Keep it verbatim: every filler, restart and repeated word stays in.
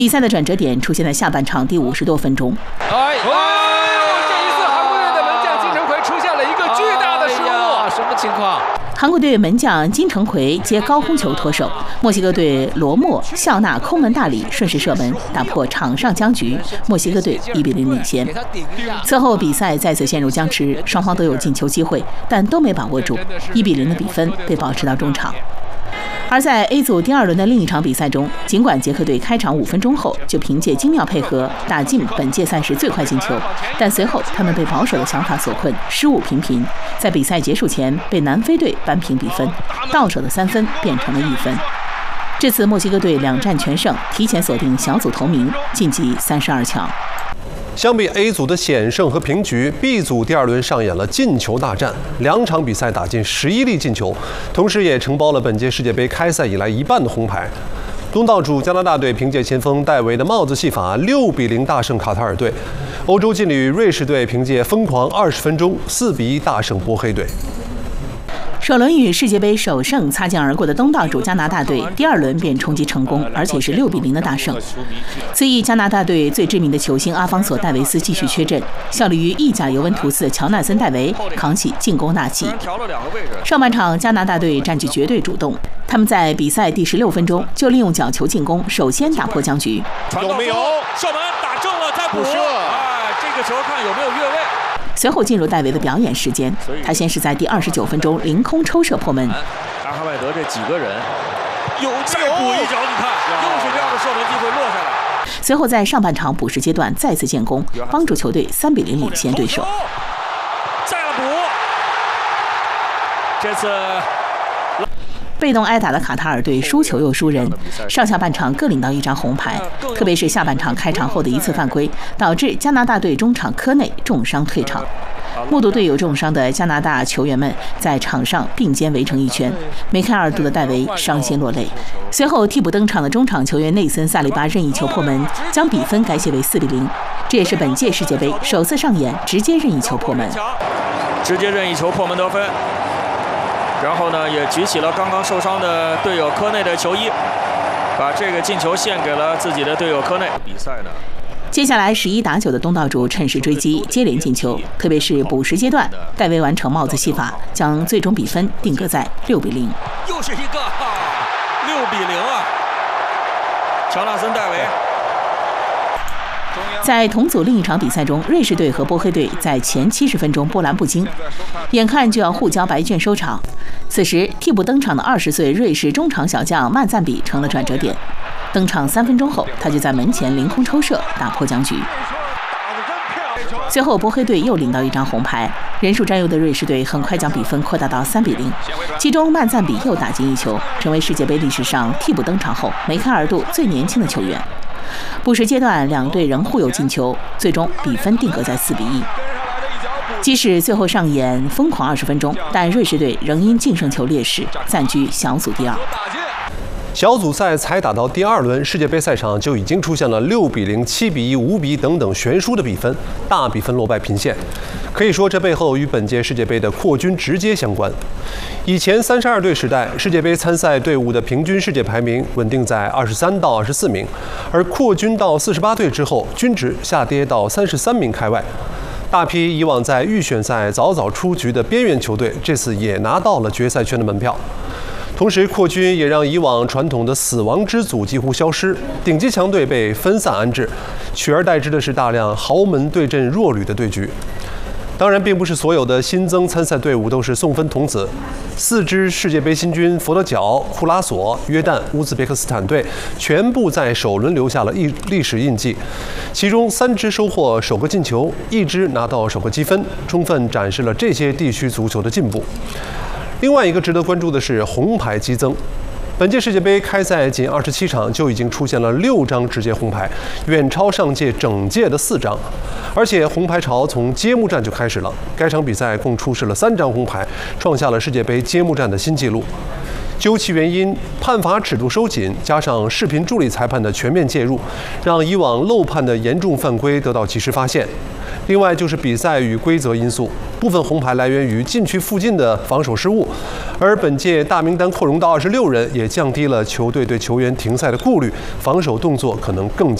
比赛的转折点出现在下半场第五十多分钟。 哎，哦，这一次韩国队的门将金城奎出现了一个巨大的失误，哎、什么情况？ 韩国队门将金城奎接高空球脱手，墨西哥队罗莫、笑纳空门大礼顺势射门，打破场上僵局，墨西哥队一比零领先。此后比赛再次陷入僵持，双方都有进球机会，但都没把握住，一比零的比分被保持到中场。而在 A 组第二轮的另一场比赛中，尽管捷克队开场五分钟后就凭借精妙配合打进本届赛事最快进球，但随后他们被保守的想法所困，失误频频，在比赛结束前被南非队扳平比分，到手的三分变成了一分。这次墨西哥队两战全胜，提前锁定小组头名，晋级三十二强。 相比 A 组的险胜和平局 ，B 组第二轮上演了进球大战，两场比赛打进十一粒进球，同时也承包了本届世界杯开赛以来一半的红牌。东道主加拿大队凭借前锋戴维的帽子戏法，六比零大胜卡塔尔队。欧洲劲旅瑞士队凭借疯狂二十分钟，四比一大胜波黑队。 首轮与世界杯首胜擦肩而过的东道主加拿大队，第二轮便冲击成功，而且是六比零的大胜。此役加拿大队最知名的球星阿方索·戴维斯继续缺阵，效力于意甲尤文图斯的乔纳森·戴维扛起进攻大旗。上半场加拿大队占据绝对主动，他们在比赛第十六分钟就利用角球进攻，首先打破僵局。 有没有射门打正了再补射？哎，这个球看有没有越位。 随后进入戴维的表演时间，他先是在第二十九分钟凌空抽射破门。 阿哈迈德这几个人有再补一脚，你看又是这样的射门机会落下来。 随后在上半场补时阶段再次建功，帮助球队三比零领先对手。 再来补，这次被动挨打的卡塔尔队输球又输人，上下半场各领到一张红牌，特别是下半场开场后的一次犯规，导致加拿大队中场科内重伤退场。目睹队友重伤的加拿大球员们在场上并肩围成一圈，梅开二度的戴维伤心落泪。随后替补登场的中场球员内森·萨利巴任意球破门，将比分改写为四比零。这也是本届世界杯首次上演直接任意球破门， 直接任意球破门得分。然后呢，也举起了刚刚受伤的队友科内的球衣，把这个进球献给了自己的队友科内。比赛呢， 接下来十一打九的东道主趁势追击，接连进球，特别是补时阶段，戴维完成帽子戏法，将最终比分定格在六比零。 又是一个六比零啊！乔纳森·戴维。 在同组另一场比赛中，瑞士队和波黑队在前七十分钟波澜不惊，眼看就要互交白卷收场。此时替补登场的二十岁瑞士中场小将曼赞比成了转折点。登场三分钟后，他就在门前凌空抽射，打破僵局。随后波黑队又领到一张红牌，人数占优的瑞士队很快将比分扩大到三比零。其中曼赞比又打进一球，成为世界杯历史上替补登场后梅开二度最年轻的球员。补时阶段，两队仍互有进球，最终比分定格在四比一。即使最后上演疯狂二十分钟，但瑞士队仍因净胜球劣势暂居小组第二。 小组赛才打到第二轮，世界杯赛场就已经出现了六比零、七比一、五比一等等悬殊的比分，大比分落败频现。可以说，这背后与本届世界杯的扩军直接相关。以前三十二队时代，世界杯参赛队伍的平均世界排名稳定在二十三到二十四名，而扩军到四十八队之后，均值下跌到三十三名开外。大批以往在预选赛早早出局的边缘球队，这次也拿到了决赛圈的门票。同时，扩军也让以往传统的死亡之组几乎消失，顶级强队被分散安置，取而代之的是大量豪门对阵弱旅的对局。当然，并不是所有的新增参赛队伍都是送分童子。四支世界杯新军佛得角、库拉索、约旦、乌兹别克斯坦队全部在首轮留下了历历史印记，其中三支收获首个进球，一支拿到首个积分，充分展示了这些地区足球的进步。另外一个值得关注的是红牌激增。本届世界杯开赛仅二十七场，就已经出现了六张直接红牌，远超上届整届的四张。而且红牌潮从揭幕战就开始了，该场比赛共出示了三张红牌，创下了世界杯揭幕战的新纪录。 究其原因，判罚尺度收紧，加上视频助理裁判的全面介入，让以往漏判的严重犯规得到及时发现。另外就是比赛与规则因素，部分红牌来源于禁区附近的防守失误，而本届大名单扩容到二十六人，也降低了球队对球员停赛的顾虑，防守动作可能更加